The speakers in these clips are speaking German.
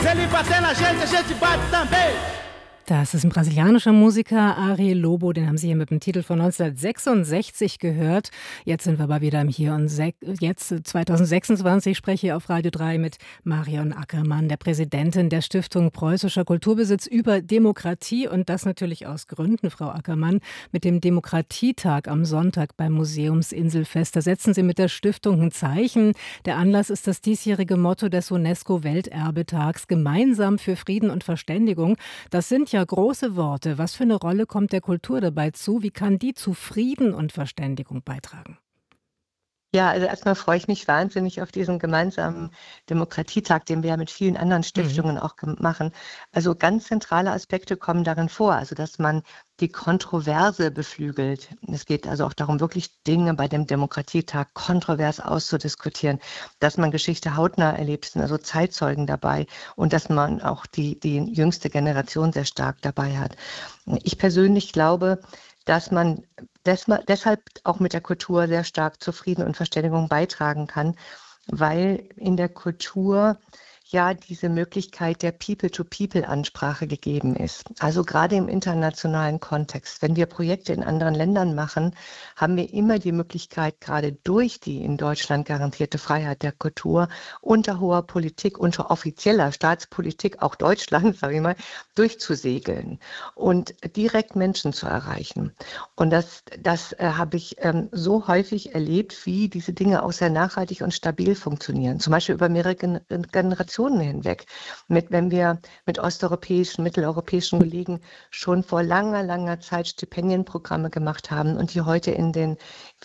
Se ele bater na gente, a gente bate também. Das ist ein brasilianischer Musiker, Ariel Lobo, den haben Sie hier mit dem Titel von 1966 gehört. Jetzt sind wir aber wieder im Hier und Jetzt 2026 spreche ich auf Radio 3 mit Marion Ackermann, der Präsidentin der Stiftung Preußischer Kulturbesitz, über Demokratie und das natürlich aus Gründen, Frau Ackermann. Mit dem Demokratietag am Sonntag beim Museumsinselfest, da setzen Sie mit der Stiftung ein Zeichen. Der Anlass ist das diesjährige Motto des UNESCO-Welterbetags, gemeinsam für Frieden und Verständigung. Das sind ja große Worte. Was für eine Rolle kommt der Kultur dabei zu? Wie kann die zu Frieden und Verständigung beitragen? Ja, also erstmal freue ich mich wahnsinnig auf diesen gemeinsamen Demokratietag, den wir ja mit vielen anderen Stiftungen auch machen. Also ganz zentrale Aspekte kommen darin vor, also dass man die Kontroverse beflügelt. Es geht also auch darum, wirklich Dinge bei dem Demokratietag kontrovers auszudiskutieren, dass man Geschichte hautnah erlebt, sind also Zeitzeugen dabei und dass man auch die jüngste Generation sehr stark dabei hat. Ich persönlich glaube, dass man deshalb auch mit der Kultur sehr stark zu Frieden und Verständigung beitragen kann, weil in der Kultur ja diese Möglichkeit der People-to-People-Ansprache gegeben ist. Also gerade im internationalen Kontext. Wenn wir Projekte in anderen Ländern machen, haben wir immer die Möglichkeit, gerade durch die in Deutschland garantierte Freiheit der Kultur unter hoher Politik, unter offizieller Staatspolitik, auch Deutschland, sage ich mal, durchzusegeln und direkt Menschen zu erreichen. Und das habe ich so häufig erlebt, wie diese Dinge auch sehr nachhaltig und stabil funktionieren. Zum Beispiel über mehrere Generationen hinweg. Wenn wir mit osteuropäischen, mitteleuropäischen Kollegen schon vor langer Zeit Stipendienprogramme gemacht haben und die heute in den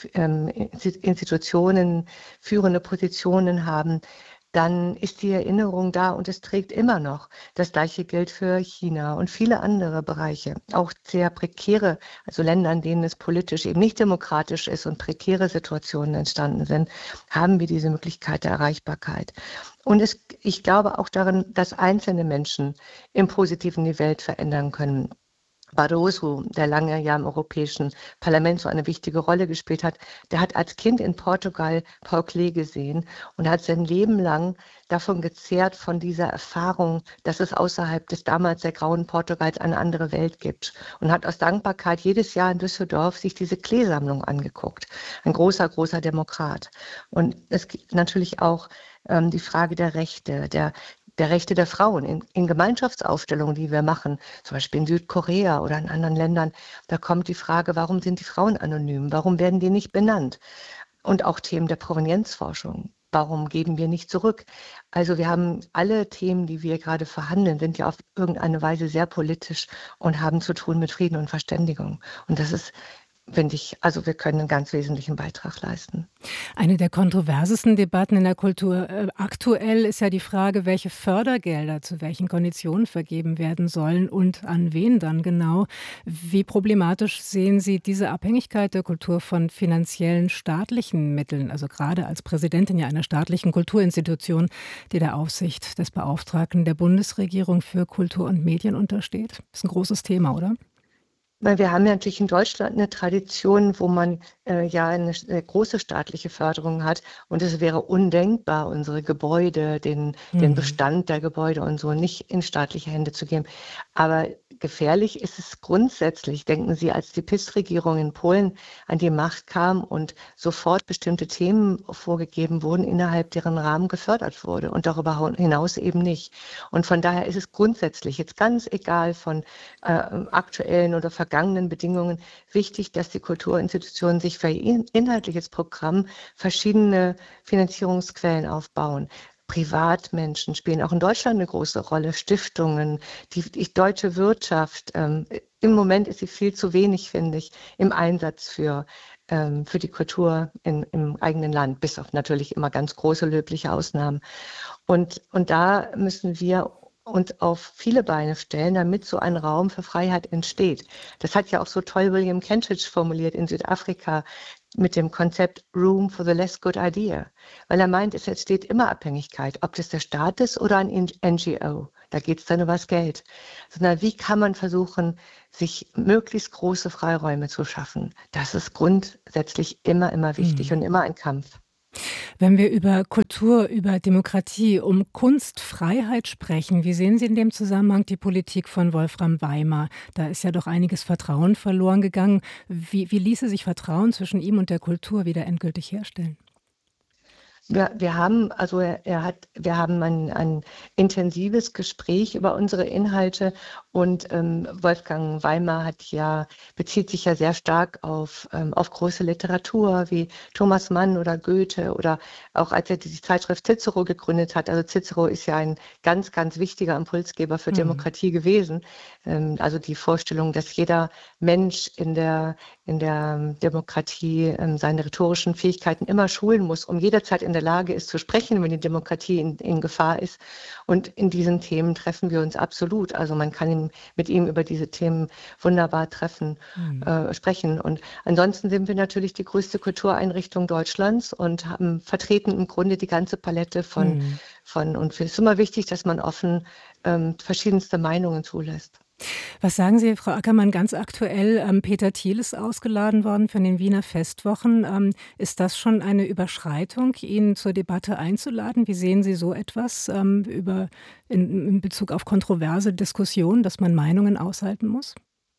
Institutionen führende Positionen haben, dann ist die Erinnerung da und es trägt immer noch. Das Gleiche gilt für China und viele andere Bereiche, auch sehr prekäre, also Länder, in denen es politisch eben nicht demokratisch ist und prekäre Situationen entstanden sind, haben wir diese Möglichkeit der Erreichbarkeit. Und ich glaube auch daran, dass einzelne Menschen im Positiven die Welt verändern können. Barroso, der lange ja im Europäischen Parlament so eine wichtige Rolle gespielt hat, der hat als Kind in Portugal Paul Klee gesehen und hat sein Leben lang davon gezehrt, von dieser Erfahrung, dass es außerhalb des damals sehr grauen Portugals eine andere Welt gibt. Und hat aus Dankbarkeit jedes Jahr in Düsseldorf sich diese Klee-Sammlung angeguckt. Ein großer Demokrat. Und es gibt natürlich auch die Frage der Rechte, der Rechte der Frauen in Gemeinschaftsaufstellungen, die wir machen, zum Beispiel in Südkorea oder in anderen Ländern, da kommt die Frage, warum sind die Frauen anonym? Warum werden die nicht benannt? Und auch Themen der Provenienzforschung. Warum geben wir nicht zurück? Also wir haben alle Themen, die wir gerade verhandeln, sind ja auf irgendeine Weise sehr politisch und haben zu tun mit Frieden und Verständigung. Und das ist, finde ich, also wir können einen ganz wesentlichen Beitrag leisten. Eine der kontroversesten Debatten in der Kultur aktuell ist ja die Frage, welche Fördergelder zu welchen Konditionen vergeben werden sollen und an wen dann genau. Wie problematisch sehen Sie diese Abhängigkeit der Kultur von finanziellen staatlichen Mitteln, also gerade als Präsidentin ja einer staatlichen Kulturinstitution, die der Aufsicht des Beauftragten der Bundesregierung für Kultur und Medien untersteht? Das ist ein großes Thema, oder? Weil wir haben ja natürlich in Deutschland eine Tradition, wo man ja eine große staatliche Förderung hat. Und es wäre undenkbar, unsere Gebäude, den Bestand der Gebäude und so nicht in staatliche Hände zu geben. Aber gefährlich ist es grundsätzlich. Denken Sie, als die PiS-Regierung in Polen an die Macht kam und sofort bestimmte Themen vorgegeben wurden, innerhalb deren Rahmen gefördert wurde und darüber hinaus eben nicht. Und von daher ist es grundsätzlich jetzt ganz egal von aktuellen oder vergangenen Bedingungen wichtig, dass die Kulturinstitutionen sich für ihr inhaltliches Programm verschiedene Finanzierungsquellen aufbauen. Privatmenschen spielen auch in Deutschland eine große Rolle, Stiftungen, die deutsche Wirtschaft. Im Moment ist sie viel zu wenig, finde ich, im Einsatz für die Kultur im eigenen Land, bis auf natürlich immer ganz große löbliche Ausnahmen. Und da müssen wir uns auf viele Beine stellen, damit so ein Raum für Freiheit entsteht. Das hat ja auch so toll William Kentridge formuliert in Südafrika mit dem Konzept Room for the Less Good Idea, weil er meint, es entsteht immer Abhängigkeit, ob das der Staat ist oder ein NGO. Da geht es dann über das Geld. Sondern wie kann man versuchen, sich möglichst große Freiräume zu schaffen? Das ist grundsätzlich immer wichtig und immer ein Kampf. Wenn wir über Kultur, über Demokratie, um Kunstfreiheit sprechen, wie sehen Sie in dem Zusammenhang die Politik von Wolfram Weimar? Da ist ja doch einiges Vertrauen verloren gegangen. Wie ließe sich Vertrauen zwischen ihm und der Kultur wieder endgültig herstellen? Wir haben, also wir haben ein intensives Gespräch über unsere Inhalte und Wolfgang Weimar bezieht sich ja sehr stark auf große Literatur wie Thomas Mann oder Goethe oder auch als er die Zeitschrift Cicero gegründet hat. Also Cicero ist ja ein ganz, ganz wichtiger Impulsgeber für Demokratie gewesen. Also die Vorstellung, dass jeder Mensch in der Demokratie seine rhetorischen Fähigkeiten immer schulen muss, um jederzeit in der Lage ist zu sprechen, wenn die Demokratie in Gefahr ist. Und in diesen Themen treffen wir uns absolut. Also man kann mit ihm über diese Themen wunderbar sprechen. Und ansonsten sind wir natürlich die größte Kultureinrichtung Deutschlands und vertreten im Grunde die ganze Palette und es ist immer wichtig, dass man offen verschiedenste Meinungen zulässt. Was sagen Sie, Frau Ackermann, ganz aktuell, Peter Thiel ist ausgeladen worden für den Wiener Festwochen. Ist das schon eine Überschreitung, ihn zur Debatte einzuladen? Wie sehen Sie so etwas in Bezug auf kontroverse Diskussionen, dass man Meinungen aushalten muss?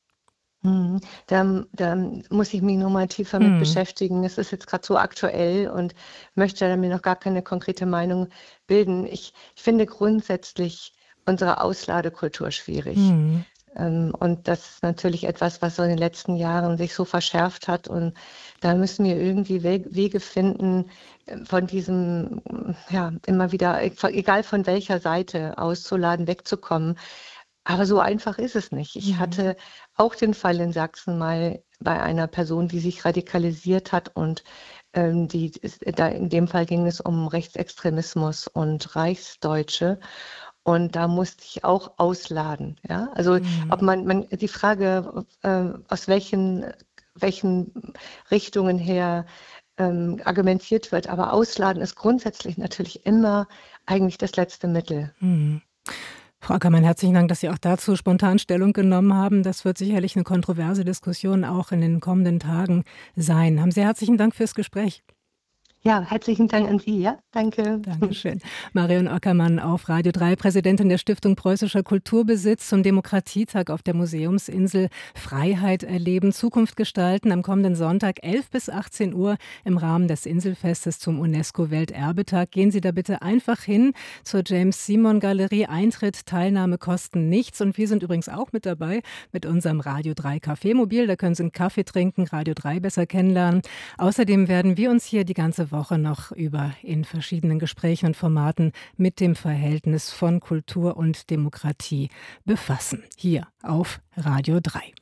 Da muss ich mich nochmal tiefer mit beschäftigen. Es ist jetzt gerade so aktuell und möchte da mir noch gar keine konkrete Meinung bilden. Ich finde grundsätzlich unsere Ausladekultur schwierig. Und das ist natürlich etwas, was so in den letzten Jahren sich so verschärft hat. Und da müssen wir irgendwie Wege finden, von diesem, immer wieder, egal von welcher Seite auszuladen, wegzukommen. Aber so einfach ist es nicht. Ich hatte auch den Fall in Sachsen mal bei einer Person, die sich radikalisiert hat und in dem Fall ging es um Rechtsextremismus und Reichsdeutsche. Und da musste ich auch ausladen. Ja? Also ob man die Frage, aus welchen Richtungen her argumentiert wird, aber ausladen ist grundsätzlich natürlich immer eigentlich das letzte Mittel. Frau Ackermann, herzlichen Dank, dass Sie auch dazu spontan Stellung genommen haben. Das wird sicherlich eine kontroverse Diskussion auch in den kommenden Tagen sein. Haben Sie herzlichen Dank fürs Gespräch. Ja, herzlichen Dank an Sie. Ja, danke. Dankeschön. Marion Ackermann auf Radio 3, Präsidentin der Stiftung Preußischer Kulturbesitz zum Demokratietag auf der Museumsinsel. Freiheit erleben, Zukunft gestalten am kommenden Sonntag 11 bis 18 Uhr im Rahmen des Inselfestes zum UNESCO-Welterbetag. Gehen Sie da bitte einfach hin zur James-Simon-Galerie. Eintritt, Teilnahme kosten nichts. Und wir sind übrigens auch mit dabei mit unserem Radio 3 Café-Mobil. Da können Sie einen Kaffee trinken, Radio 3 besser kennenlernen. Außerdem werden wir uns hier die ganze Woche noch in verschiedenen Gesprächen und Formaten mit dem Verhältnis von Kultur und Demokratie befassen. Hier auf Radio 3.